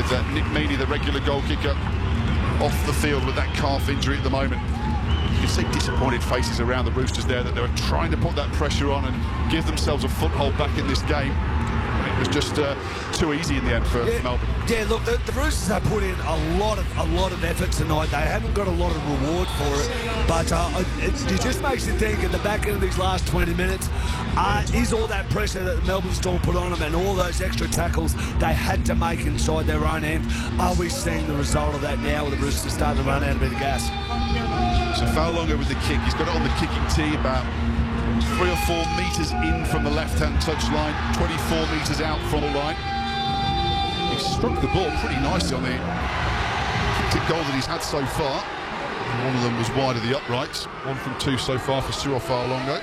with Nick Meaney, the regular goal kicker, off the field with that calf injury at the moment. You can see disappointed faces around the Roosters there, that they were trying to put that pressure on and give themselves a foothold back in this game. It was just too easy in the end for Melbourne. Yeah, look, the Roosters have put in a lot of effort tonight. They haven't got a lot of reward for it, but it just makes you think at the back end of these last 20 minutes, is all that pressure that the Melbourne Storm put on them and all those extra tackles they had to make inside their own end, are we seeing the result of that now with the Roosters starting to run out a bit of gas? So Fa'alogo with the kick. He's got it on the kicking tee about 3 or 4 metres in from the left-hand touchline, 24 metres out from the line. He struck the ball pretty nicely on the kick goal that he's had so far. One of them was wide of the uprights. 1 from 2 so far for Sua Fa'alogo.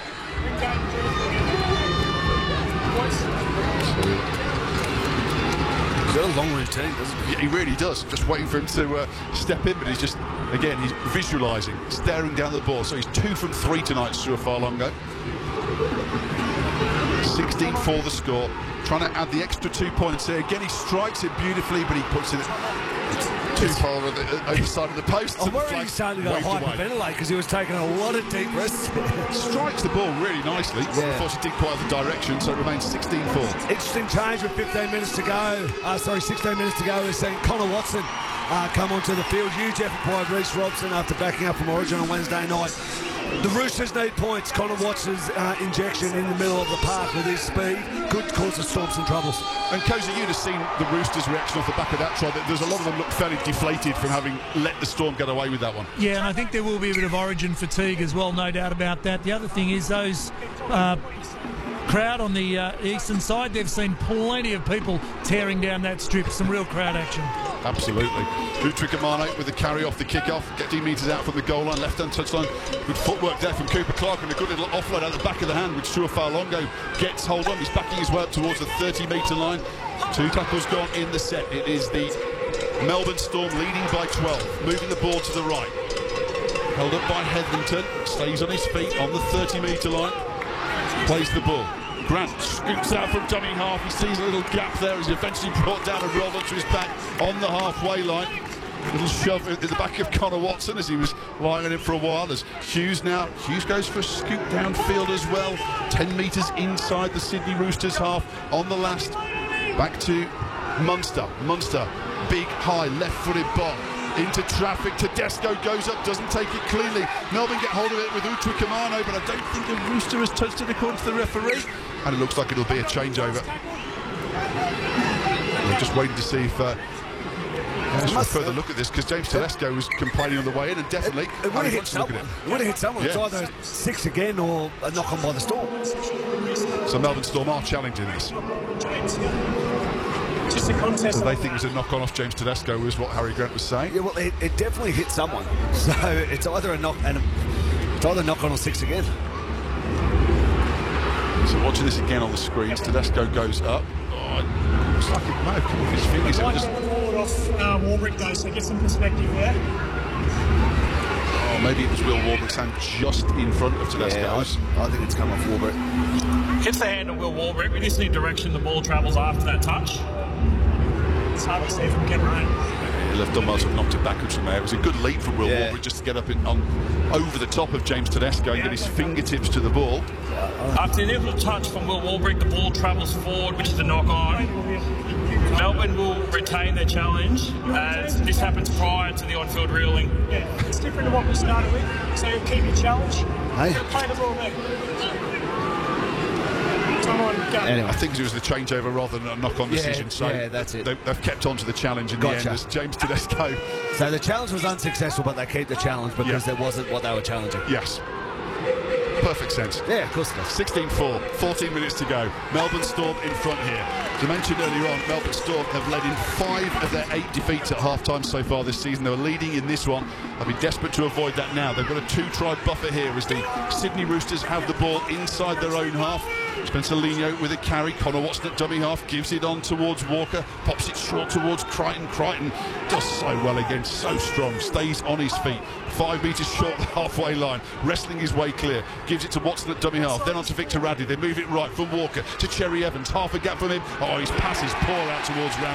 He's got a long routine, doesn't he? Yeah, he really does. Just waiting for him to step in, but he's just, again, he's visualising, staring down the ball. So he's 2 from 3 tonight, Sua Fa'alogo. 16 for the score. Trying to add the extra 2 points here. Again, he strikes it beautifully, but he puts it too far over the side of the post. I'm worried he's starting to go hyperventilate because he was taking a lot of deep breaths. Strikes the ball really nicely. Yeah. Unfortunately, didn't quite have the direction, so it remains 16-4. Interesting change with 15 minutes to go. 16 minutes to go. We're seeing Connor Watson come onto the field. Huge effort by Reece Robson after backing up from Origin on Wednesday night. The Roosters need points. Connor Watson's injection in the middle of the park with his speed could cause the Storm some troubles. And Cozy, you'd have seen the Roosters' reaction off the back of that try. There's a lot of them look fairly deflated from having let the Storm get away with that one. Yeah, and I think there will be a bit of Origin fatigue as well, no doubt about that. The other thing is those crowd on the eastern side, they've seen plenty of people tearing down that strip. Some real crowd action. Absolutely. Utrikamane with the carry off the kick-off. Get 2 metres out from the goal line, left-hand touchline. Good footwork there from Cooper Clark and a good little offload out the back of the hand, which Sua Fa'alogo gets hold on. He's backing his way up towards the 30-metre line. 2 tackles gone in the set. It is the Melbourne Storm leading by 12, moving the ball to the right. Held up by Hetherington, stays on his feet on the 30-metre line, plays the ball. Grant scoops out from dummy half. He sees a little gap there. He's eventually brought down and rolled onto his back on the halfway line. A little shove in the back of Connor Watson as he was lying on him for a while. As Hughes goes for a scoop downfield as well. 10 metres inside the Sydney Roosters half on the last. Back to Munster. Munster, big, high, left-footed bomb. Into traffic, Tedesco goes up, doesn't take it cleanly. Melbourne get hold of it with Utrikamane, but I don't think the Rooster has touched it according to the referee. And it looks like it'll be a changeover. We're just waiting to see if there's a further look at this, because James Tedesco was complaining on the way in, and definitely it would have hit someone. It would have hit someone. It's either 6 again or a knock on by the Storm. So Melbourne Storm are challenging this. Just a contest. So they think it was a knock-on off James Tedesco, was what Harry Grant was saying. Yeah, well, it definitely hit someone. So it's either a knock and it's either knock on or 6 again. So watching this again on the screens, Tedesco goes up. Oh, it looks like it may have come off his fingers. I'd like to call it off Warbrick though, so get some perspective there. Oh, maybe it was Will Warbrick's hand just in front of Tedesco. Yeah, I think it's come off Warbrick. Hits the hand of Will Warbrick. We just need direction the ball travels after that touch. It's hard to see from Ken Ryan. The left dumbbells have knocked it backwards from there. It was a good leap from Will Warbrick just to get up over the top of James Tedesco and get his fingertips to the ball. After the little touch from Will Warbrick, the ball travels forward, which is a knock-on. Melbourne will retain their challenge, as this happens prior to the on-field reeling. Yeah, it's different to what we started with, so keep your challenge. Hey. Play the ball there. Anyway. I think it was the changeover rather than a knock-on decision. So that's it. They've kept on to the challenge in the end as James Tedesco. So the challenge was unsuccessful, but they keep the challenge because there wasn't what they were challenging. Yes. Perfect sense. Yeah, of course it does. 16-4, 14 minutes to go. Melbourne Storm in front here. As I mentioned earlier on, Melbourne Storm have led in 5 of their 8 defeats at half-time so far this season. They were leading in this one. They'll be desperate to avoid that now. They've got a 2-try buffer here as the Sydney Roosters have the ball inside their own half. Spencer Lino with a carry. Connor Watson at dummy half gives it on towards Walker, pops it short towards Crichton. Crichton does so well again, so strong, stays on his feet, 5 metres short the halfway line, wrestling his way clear, gives it to Watson at dummy half, then on to Victor Radley. They move it right from Walker to Cherry Evans, half a gap from him. Oh, his pass is poor out towards Ramsey.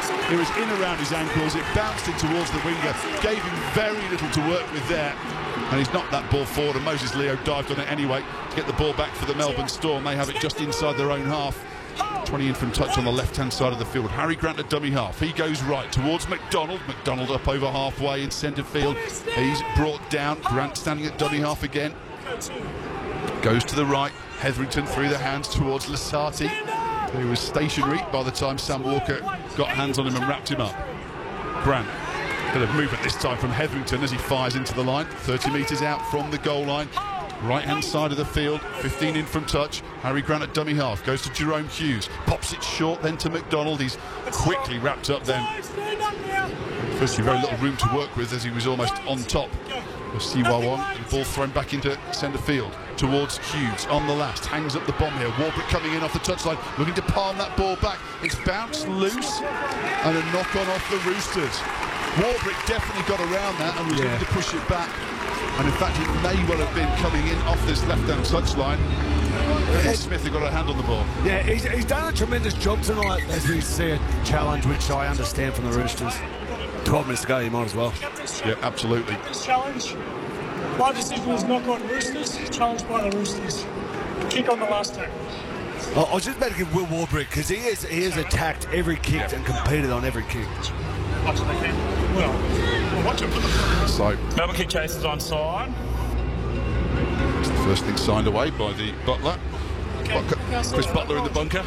It was in around his ankles. It bounced in towards the winger. Gave him very little to work with there. And he's knocked that ball forward, and Moses Leo dived on it anyway to get the ball back for the Melbourne Storm. They have it just inside their own half. 20 in from touch on the left-hand side of the field. Harry Grant at dummy half. He goes right towards McDonald. McDonald up over halfway in centre field. He's brought down. Grant standing at dummy half again. Goes to the right. Hetherington through the hands towards Lasati, who was stationary by the time Sam Walker got hands on him and wrapped him up. Grant. Bit of movement this time from Hetherington as he fires into the line. 30 metres out from the goal line. Right-hand side of the field, 15 in from touch. Harry Grant at dummy half, goes to Jerome Hughes. Pops it short then to McDonald. He's quickly wrapped up then. Firstly, very little room to work with as he was almost on top of Siwawon. The ball thrown back into centre field towards Hughes on the last. Hangs up the bomb here. Warbrick coming in off the touchline, looking to palm that ball back. It's bounced loose and a knock-on off the Roosters. Warbrick definitely got around that and was looking to push it back. And in fact, it may well have been coming in off this left-hand touchline. Smith had got a hand on the ball. Yeah, he's done a tremendous job tonight as we see a challenge, which I understand from the Roosters. 12 minutes to go, you might as well. Yeah, absolutely. This challenge, my decision was knock on Roosters, challenged by the Roosters. Kick on the last tackle. I was just about to give Will Warbrick, because he has attacked every kick and competed on every kick. Watch it again. Well, watch it. So, Melbourne kick chasers on side. it's the first thing signed away by the Butler. Chris Butler in the bunker.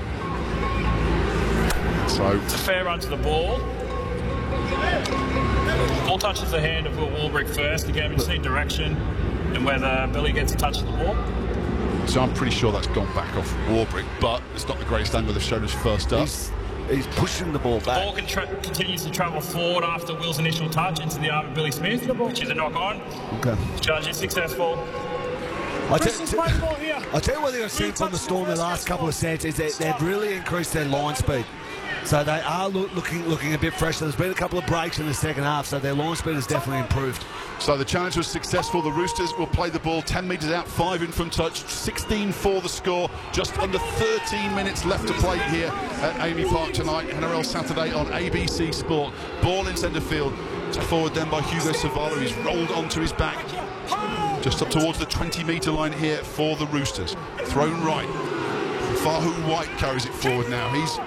So, It's a fair run to the ball. Ball touches the hand of Will Warbrick first. Again, we just need direction and whether Billy gets a touch of the ball. so I'm pretty sure that's gone back off Warbrick, but it's not the greatest angle they've shown us first up. He's pushing the ball back. Ball continues to travel forward after Will's initial touch into the arm of Billy Smith, which is a knock-on. Okay. Challenge is successful. I tell you what they've seen from the Storm the last couple of sets is that they've really increased their line speed. So they are looking a bit fresher. There's been a couple of breaks in the second half, so their line speed has definitely improved. So the challenge was successful. The Roosters will play the ball 10 metres out, 5 in from touch, 16 for the score. Just under 13 minutes left to play here at Amy Park tonight. NRL Saturday on ABC Sport. Ball in centre field. Forward then by Hugo Savala. He's rolled onto his back. Just up towards the 20-metre line here for the Roosters. Thrown right. Fahu White carries it forward now. He's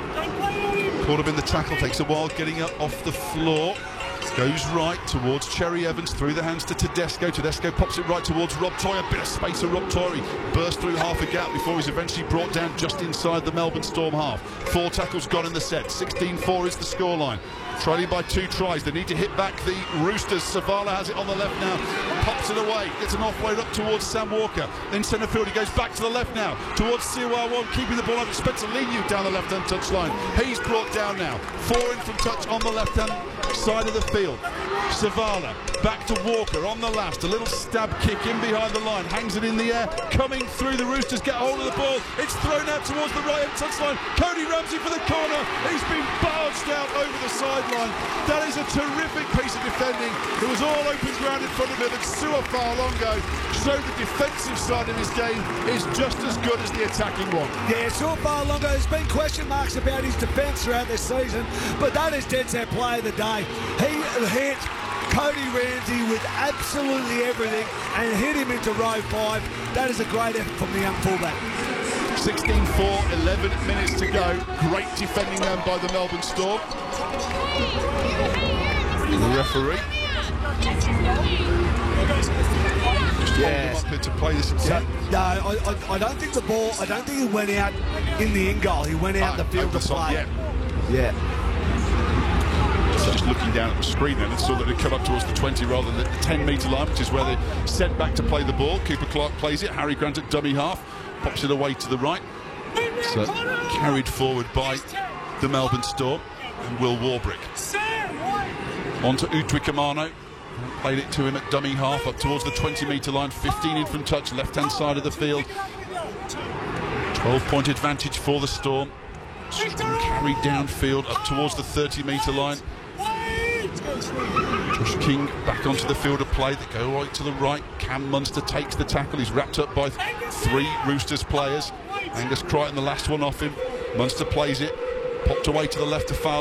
caught up in the tackle, takes a while getting up off the floor. Goes right towards Cherry Evans, through the hands to Tedesco. Tedesco pops it right towards Rob Toy. A bit of space for Rob Toy. Burst through half a gap before he's eventually brought down just inside the Melbourne Storm half. 4 tackles gone in the set. 16-4 is the scoreline. Trailing by 2 tries. They need to hit back the Roosters. Savala has it on the left now. Pops it away. Gets an offload up towards Sam Walker. Then centre field. He goes back to the left now. Towards Siwawon. Keeping the ball over Spencer Leniu down the left-hand touchline. He's brought down now. 4 in from touch on the left-hand side of the field. Savala back to Walker on the last. A little stab kick in behind the line. Hangs it in the air. Coming through. The Roosters get hold of the ball. It's thrown out towards the right-hand touchline. Cody Ramsey for the corner. He's been barged out over the sideline. That is a terrific piece of defending. There was all open ground in front of him, and Suafa-Longo showed the defensive side of his game is just as good as the attacking one. Yeah, Suafa-Longo, there's been question marks about his defence throughout this season, but that is dead set play of the day. He hit Cody Ramsey with absolutely everything and hit him into row 5. That is a great effort from the young fullback. 16-4, 11 minutes to go. Great defending then by the Melbourne Storm. The referee just holding him up here to play this set. No, I don't think the ball, I don't think he went out in the in goal. He went out in the field to play. Yeah. So just looking down at the screen then and saw that it come up towards the 20 rather than the 10-metre line, which is where they sent back to play the ball. Cooper Clark plays it. Harry Grant at dummy half. Pops it away to the right. So carried forward by the Melbourne Storm and Will Warbrick. On to Utwikamano. Played it to him at dummy half up towards the 20-metre line. 15 in from touch, left-hand side of the field. 12-point advantage for the Storm. Carried downfield up towards the 30-metre line. Josh King back onto the field of play. They go right to the right. Cam Munster takes the tackle. He's wrapped up by 3 Roosters players. Angus Crichton, the last one off him. Munster plays it. Popped away to the left to Fowler.